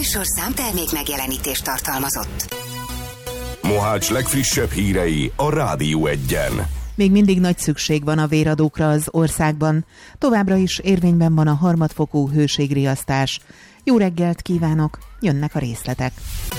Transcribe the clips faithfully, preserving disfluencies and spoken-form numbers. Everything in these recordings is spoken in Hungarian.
műsorszám termék megjelenítést tartalmazott. Mohács legfrissebb hírei a Rádió Egyen. Még mindig nagy szükség van a véradókra az országban. Továbbra is érvényben van a harmadfokú hőségriasztás. Jó reggelt kívánok, jönnek a részletek.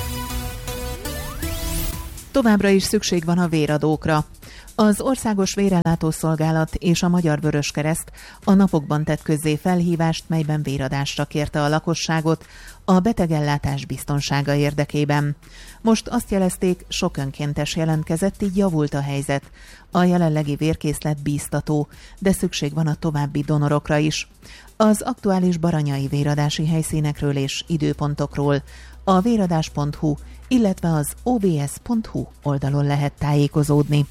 Továbbra is szükség van a véradókra. Az Országos Vérellátó Szolgálat és a Magyar Vöröskereszt a napokban tett közzé felhívást, melyben véradásra kérte a lakosságot a betegellátás biztonsága érdekében. Most azt jelezték, sok önkéntes jelentkezett, így javult a helyzet. A jelenlegi vérkészlet bíztató, de szükség van a további donorokra is. Az aktuális baranyai véradási helyszínekről és időpontokról a véradás pont hu, illetve az o v s pont hu oldalon lehet tájékozódni.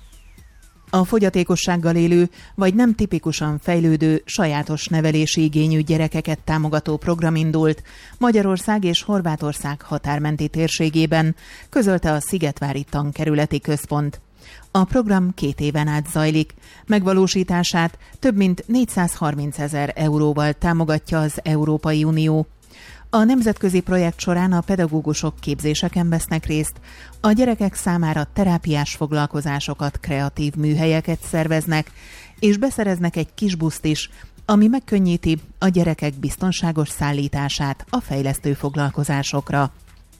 A fogyatékossággal élő, vagy nem tipikusan fejlődő, sajátos nevelési igényű gyerekeket támogató program indult Magyarország és Horvátország határmenti térségében, közölte a Szigetvári Tankerületi Központ. A program két éven át zajlik. Megvalósítását több mint négyszázharmincezer euróval támogatja az Európai Unió. A nemzetközi projekt során a pedagógusok képzéseken vesznek részt, a gyerekek számára terápiás foglalkozásokat, kreatív műhelyeket szerveznek, és beszereznek egy kis buszt is, ami megkönnyíti a gyerekek biztonságos szállítását a fejlesztő foglalkozásokra.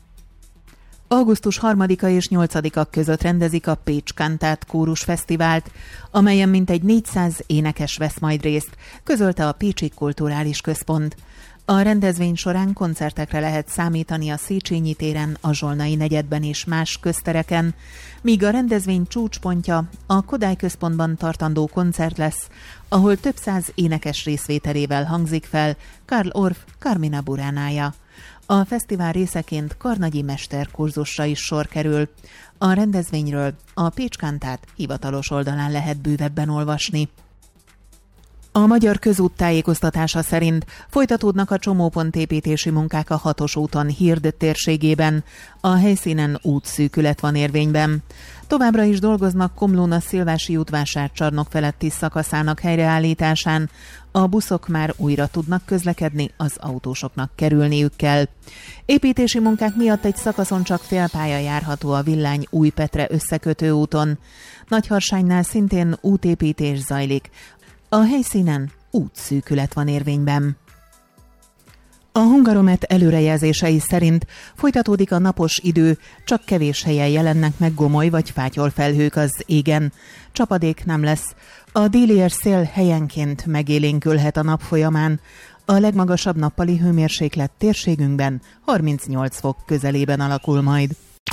augusztus harmadika és nyolcadika között rendezik a Pécs Kantát Kórus Fesztivált, amelyen mintegy négyszáz énekes vesz majd részt, közölte a Pécsi Kulturális Központ. A rendezvény során koncertekre lehet számítani a Széchenyi téren, a Zsolnai negyedben és más köztereken, míg a rendezvény csúcspontja a Kodály Központban tartandó koncert lesz, ahol több száz énekes részvételével hangzik fel Karl Orff Carmina Buránája. A fesztivál részeként karnagyi mesterkurzusra is sor kerül. A rendezvényről a Pécs Kantát hivatalos oldalán lehet bővebben olvasni. A Magyar Közút tájékoztatása szerint folytatódnak a csomópontépítési munkák a hatos úton Hird térségében. A helyszínen útszűkület van érvényben. Továbbra is dolgoznak Komlón a Szilvási út vásárcsarnok feletti szakaszának helyreállításán. A buszok már újra tudnak közlekedni, az autósoknak kerülniük kell. Építési munkák miatt egy szakaszon csak félpálya járható a Villány Újpetre összekötő úton. Nagyharsánynál szintén útépítés zajlik. A helyszínen útszűkület van érvényben. A Hungaromet előrejelzései szerint folytatódik a napos idő, csak kevés helyen jelennek meg gomoly vagy fátyolfelhők az égen. Csapadék nem lesz. A déli szél helyenként megélénkülhet a nap folyamán. A legmagasabb nappali hőmérséklet térségünkben harmincnyolc fok közelében alakul majd.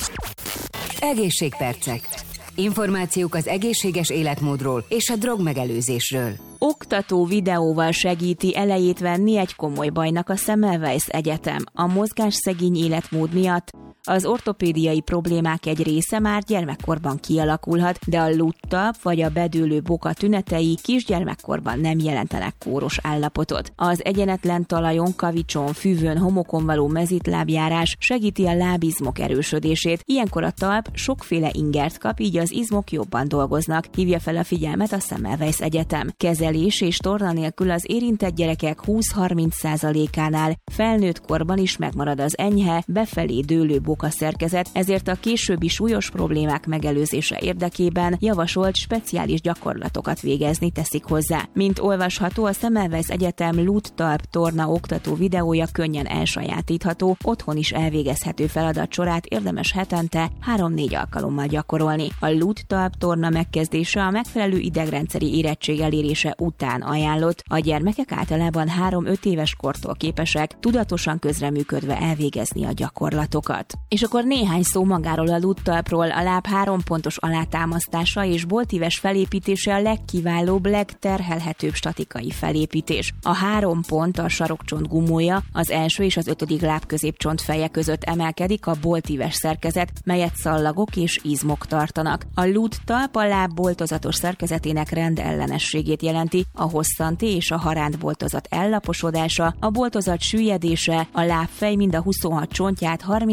Egészségpercek. Információk az egészséges életmódról és a drogmegelőzésről. Oktató videóval segíti elejét venni egy komoly bajnak a Semmelweis Egyetem. A mozgásszegény életmód miatt az ortopédiai problémák egy része már gyermekkorban kialakulhat, de a luttalp vagy a bedőlő boka tünetei kisgyermekkorban nem jelentenek kóros állapotot. Az egyenetlen talajon, kavicson, füvön, homokon való mezitlábjárás segíti a lábizmok erősödését. Ilyenkor a talp sokféle ingert kap, így az izmok jobban dolgoznak, hívja fel a figyelmet a Semmelweis Egyetem. Kezelés és torna nélkül az érintett gyerekek húsz-harminc százalékánál felnőtt korban is megmarad az enyhe, befelé dőlő boka szerkezet, ezért a későbbi súlyos problémák megelőzése érdekében javasolt speciális gyakorlatokat végezni, teszik hozzá. Mint olvasható, a Semmelweis Egyetem lúttalp torna oktató videója könnyen elsajátítható, otthon is elvégezhető feladatsorát érdemes hetente három-négy alkalommal gyakorolni. A lúttalp torna megkezdése a megfelelő idegrendszeri érettség elérése után ajánlott. A gyermekek általában három-öt éves kortól képesek tudatosan közreműködve elvégezni a gyakorlatokat. És akkor néhány szó magáról a lúttalpról. A láb három pontos alátámasztása és boltíves felépítése a legkiválóbb, legterhelhetőbb statikai felépítés. A három pont a sarokcsont gumója, az első és az ötödik lábközépcsont feje között emelkedik a boltíves szerkezet, melyet szallagok és izmok tartanak. A lúttalp a láb boltozatos szerkezetének rendellenességét jelenti, a hosszanti és a haránt boltozat ellaposodása, a boltozat süllyedése, a lábfej mind a huszonhat csontját harminchárom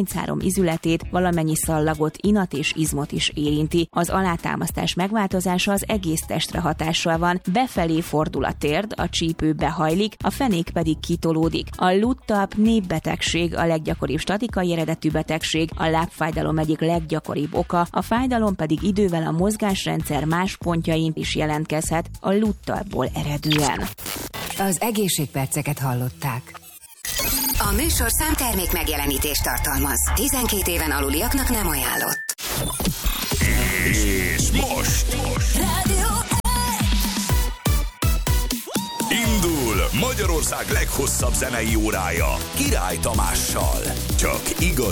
izületét, valamennyi szallagot, inat és izmot is érinti. Az alátámasztás megváltozása az egész testre hatással van, befelé fordul a térd, a csípő behajlik, a fenék pedig kitolódik. A luttalp népbetegség, a leggyakoribb statikai eredetű betegség, a lábfájdalom egyik leggyakoribb oka, a fájdalom pedig idővel a mozgásrendszer más pontjain is jelentkezhet a luttalpból eredően. Az egészségperceket hallották. A műsorszám termék megjelenítést tartalmaz. tizenkét éven aluliaknak nem ajánlott. És most, most. Indul Magyarország leghosszabb zenei órája Király Tamással. Csak igazi